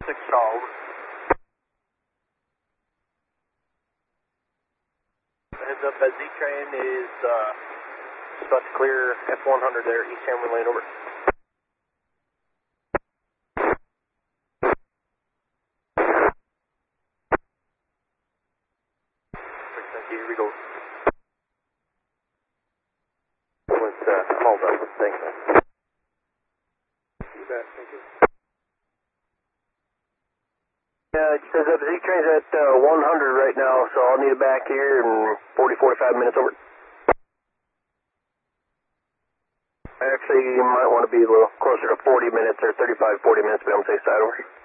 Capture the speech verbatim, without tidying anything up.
six call. Heads up, that Z-Train is uh, about to clear F one hundred there, East Hamlin Lane, over. Thank you, here we go. Let's, uh, I'm all done. Thanks, man. You bet, thank you. Yeah, it says that the Z-Train's at uh, one hundred right now, so I'll need it back here in forty, forty-five minutes, over. Actually, you might want to be a little closer to forty minutes or thirty-five, forty minutes to be on the safe side, over.